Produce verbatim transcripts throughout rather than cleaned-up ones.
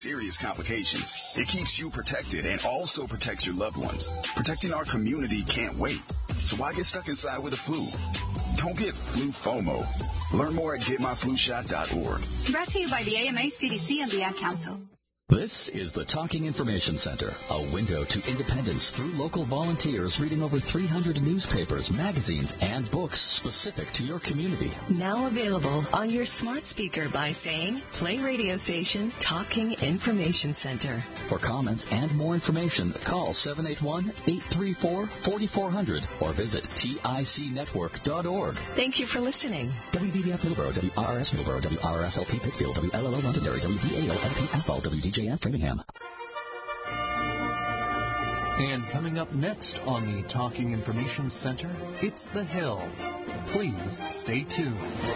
serious complications. It keeps you protected and also protects your loved ones. Protecting our community can't wait. So why get stuck inside with the flu? Don't get flu FOMO. Learn more at get my flu shot dot org. Brought to you by the A M A, C D C, and the Ad Council. This is the Talking Information Center, a window to independence through local volunteers reading over three hundred newspapers, magazines, and books specific to your community. Now available on your smart speaker by saying, play radio station Talking Information Center. For comments and more information, call seven eight one, eight three four, four four zero zero or visit tic network dot org. Thank you for listening. W B B F Middleborough, W R R S Middleborough, W R R S L P Pittsfield, W L L O Londonderry, W D A O L P Athol, W D J F Framingham. And coming up next on the Talking Information Center, it's The Hill. Please stay tuned.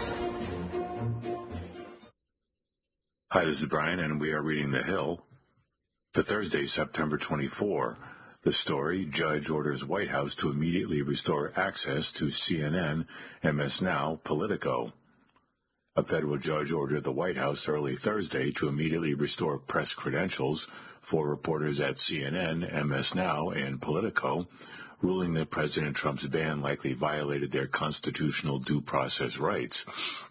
Hi, this is Brian, and we are reading The Hill for Thursday, September twenty-fourth. The story, Judge Orders White House to Immediately Restore Access to C N N, M S Now, Politico. A federal judge ordered the White House early Thursday to immediately restore press credentials for reporters at C N N, M S Now, and Politico, ruling that President Trump's ban likely violated their constitutional due process rights.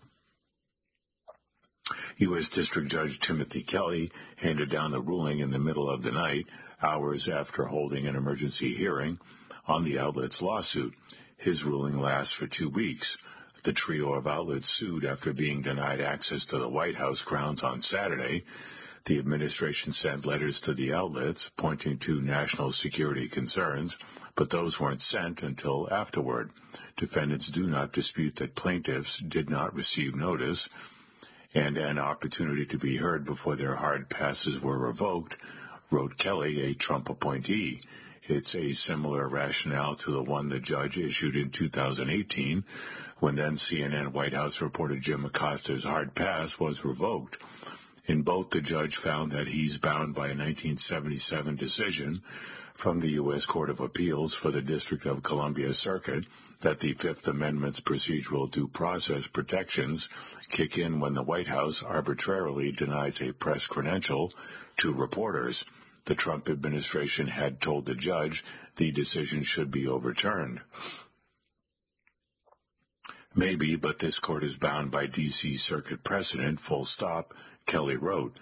U S. District Judge Timothy Kelly handed down the ruling in the middle of the night, hours after holding an emergency hearing on the outlet's lawsuit. His ruling lasts for two weeks. The trio of outlets sued after being denied access to the White House grounds on Saturday. The administration sent letters to the outlets pointing to national security concerns, but those weren't sent until afterward. Defendants do not dispute that plaintiffs did not receive notice and an opportunity to be heard before their hard passes were revoked, wrote Kelly, a Trump appointee. It's a similar rationale to the one the judge issued in two thousand eighteen, when then C N N White House reporter Jim Acosta's hard pass was revoked. In both, the judge found that he's bound by a nineteen seventy-seven decision from the U S. Court of Appeals for the District of Columbia Circuit that the Fifth Amendment's procedural due process protections kick in when the White House arbitrarily denies a press credential to reporters. The Trump administration had told the judge the decision should be overturned. Maybe, but this court is bound by D C. Circuit precedent, full stop, Kelly wrote.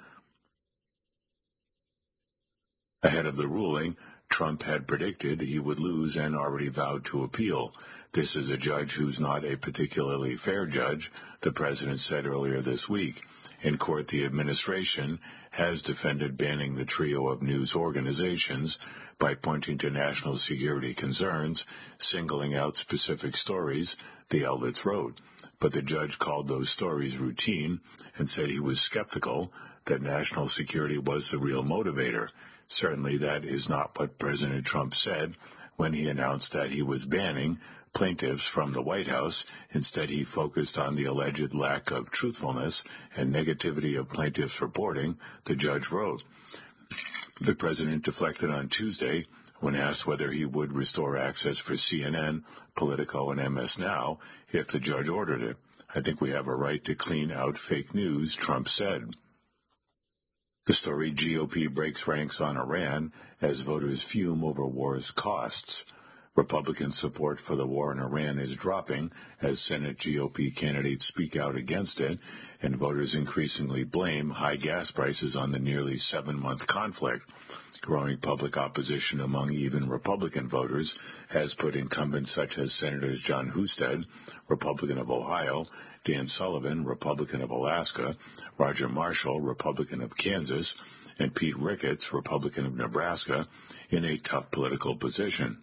Ahead of the ruling, Trump had predicted he would lose and already vowed to appeal. This is a judge who's not a particularly fair judge, the president said earlier this week. In court, the administration has defended banning the trio of news organizations by pointing to national security concerns, singling out specific stories, the outlets wrote. But the judge called those stories routine and said he was skeptical that national security was the real motivator. Certainly that is not what President Trump said when he announced that he was banning plaintiffs from the White House. Instead, he focused on the alleged lack of truthfulness and negativity of plaintiffs' reporting, the judge wrote. The president deflected on Tuesday when asked whether he would restore access for C N N, Politico, and M S Now if the judge ordered it. I think we have a right to clean out fake news, Trump said. The story, G O P breaks ranks on Iran as voters fume over war's costs. Republican support for the war in Iran is dropping as Senate G O P candidates speak out against it, and voters increasingly blame high gas prices on the nearly seven-month conflict. Growing public opposition among even Republican voters has put incumbents such as Senators John Husted, Republican of Ohio, Dan Sullivan, Republican of Alaska, Roger Marshall, Republican of Kansas, and Pete Ricketts, Republican of Nebraska, in a tough political position.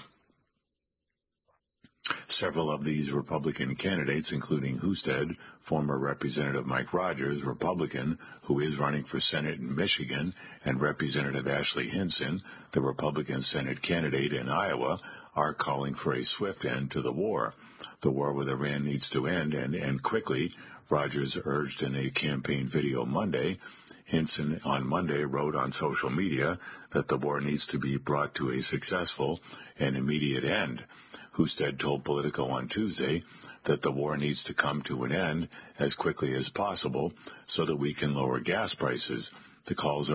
Several of these Republican candidates, including Husted, former Representative Mike Rogers, Republican, who is running for Senate in Michigan, and Representative Ashley Hinson, the Republican Senate candidate in Iowa, are calling for a swift end to the war. The war with Iran needs to end, and end quickly, Rogers urged in a campaign video Monday. Hinson on Monday wrote on social media that the war needs to be brought to a successful and immediate end. Husted told Politico on Tuesday that the war needs to come to an end as quickly as possible so that we can lower gas prices. The calls